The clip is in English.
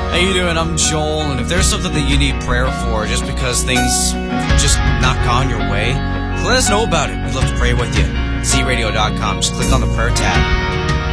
How you doing? I'm Joel, and if there's something that you need prayer for just because things just not gone your way, let us know about it. We'd love to pray with you. ZRadio.com. Just click on the prayer tab.